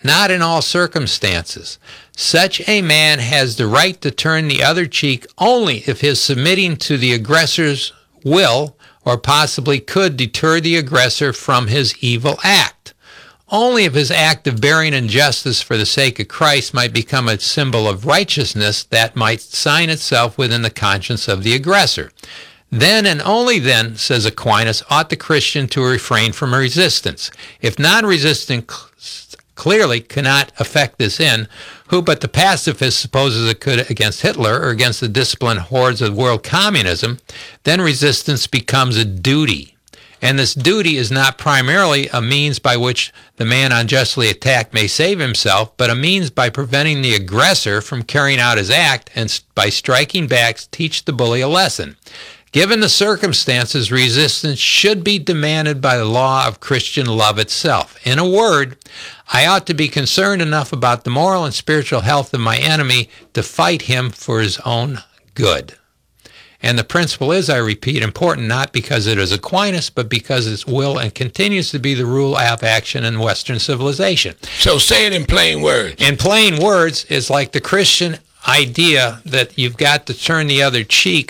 not in all circumstances. Such a man has the right to turn the other cheek only if his submitting to the aggressor's will or possibly could deter the aggressor from his evil act. Only if his act of bearing injustice for the sake of Christ might become a symbol of righteousness that might sign itself within the conscience of the aggressor. Then and only then, says Aquinas, ought the Christian to refrain from resistance. If non-resistance clearly cannot affect this end, who but the pacifist supposes it could against Hitler or against the disciplined hordes of world communism, then resistance becomes a duty. And this duty is not primarily a means by which the man unjustly attacked may save himself, but a means by preventing the aggressor from carrying out his act and by striking back teach the bully a lesson. Given the circumstances, resistance should be demanded by the law of Christian love itself. In a word, I ought to be concerned enough about the moral and spiritual health of my enemy to fight him for his own good. And the principle is, I repeat, important not because it is Aquinas, but because it will and continues to be the rule of action in Western civilization. So say it in plain words. In plain words, it's like the Christian idea that you've got to turn the other cheek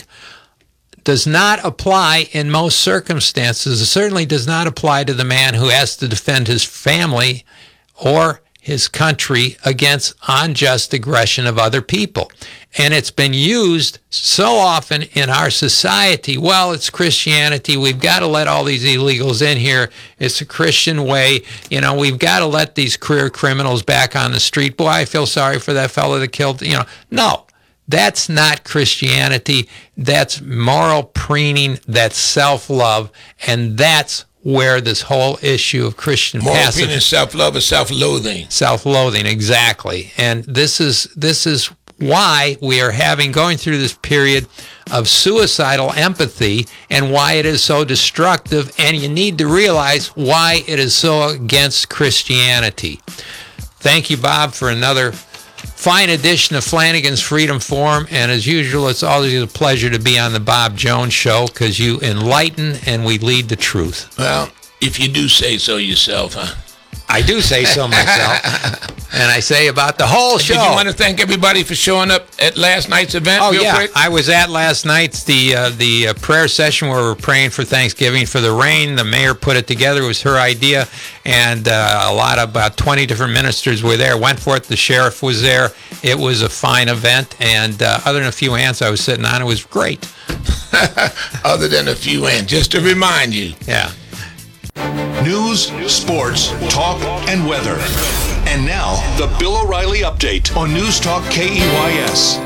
does not apply in most circumstances. It certainly does not apply to the man who has to defend his family or his country against unjust aggression of other people. And it's been used so often in our society. Well, it's Christianity. We've got to let all these illegals in here. It's a Christian way. You know, we've got to let these career criminals back on the street. Boy, I feel sorry for that fellow that killed, No. That's not Christianity. That's moral preening. That's self-love. And that's where this whole issue of Christian moral preening, self-love, is self-loathing. Self-loathing, exactly. And this is why we are going through this period of suicidal empathy and why it is so destructive. And you need to realize why it is so against Christianity. Thank you, Bob, for another fine edition of Flanagan's Freedom Forum, and as usual, it's always a pleasure to be on the Bob Jones Show because you enlighten and we lead the truth. Well, if you do say so yourself, huh? I do say so myself, and I say about the whole show. Did you want to thank everybody for showing up at last night's event? Oh, real yeah. quick? I was at last night's the prayer session where we were praying for Thanksgiving for the rain. The mayor put it together. It was her idea, and about 20 different ministers were there. Wentworth, the sheriff, was there. It was a fine event, and other than a few ants I was sitting on, it was great. Other than a few ants, just to remind you. Yeah. News, sports, talk, and weather. And now, the Bill O'Reilly Update on News Talk KEYS.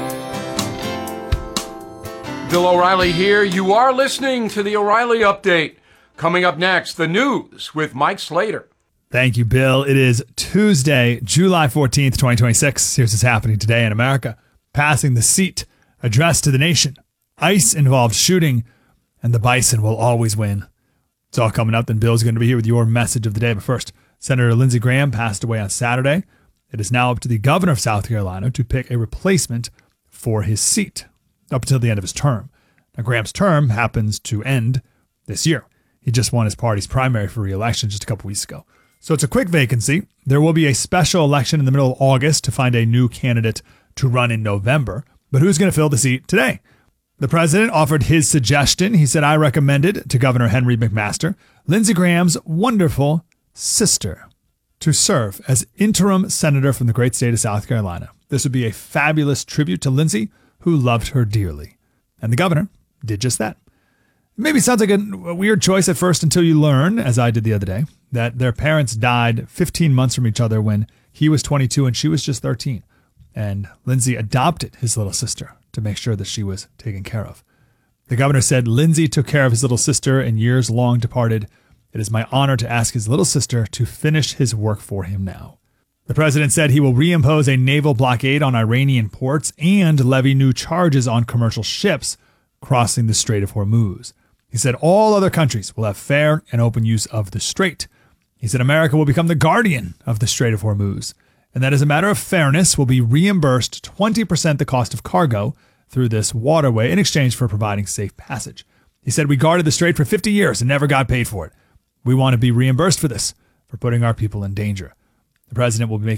Bill O'Reilly here. You are listening to the O'Reilly Update. Coming up next, the news with Mike Slater. Thank you, Bill. It is Tuesday, July 14th, 2026. Here's what's happening today in America. Passing the seat, address to the nation. ICE-involved shooting, and the bison will always win. It's all coming up. Then Bill's going to be here with your message of the day. But first, Senator Lindsey Graham passed away on Saturday. It is now up to the governor of South Carolina to pick a replacement for his seat up until the end of his term. Now, Graham's term happens to end this year. He just won his party's primary for re-election just a couple weeks ago. So it's a quick vacancy. There will be a special election in the middle of August to find a new candidate to run in November. But who's going to fill the seat today? The president offered his suggestion. He said, I recommended to Governor Henry McMaster, Lindsey Graham's wonderful sister, to serve as interim senator from the great state of South Carolina. This would be a fabulous tribute to Lindsey, who loved her dearly. And the governor did just that. Maybe sounds like a weird choice at first until you learn, as I did the other day, that their parents died 15 months from each other when he was 22 and she was just 13. And Lindsey adopted his little sister to make sure that she was taken care of. The governor said Lindsey took care of his little sister in years long departed. It is my honor to ask his little sister to finish his work for him now. The president said he will reimpose a naval blockade on Iranian ports and levy new charges on commercial ships crossing the Strait of Hormuz. He said all other countries will have fair and open use of the strait. He said America will become the guardian of the Strait of Hormuz, and that as a matter of fairness will be reimbursed 20% the cost of cargo through this waterway in exchange for providing safe passage. He said, we guarded the strait for 50 years and never got paid for it. We want to be reimbursed for this, for putting our people in danger. The president will be making